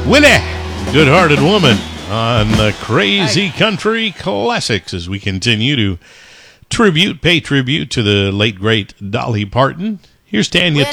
Willie, Good-Hearted Woman on the Crazy Country Classics as we continue to pay tribute to the late, great Dolly Parton. Here's Tanya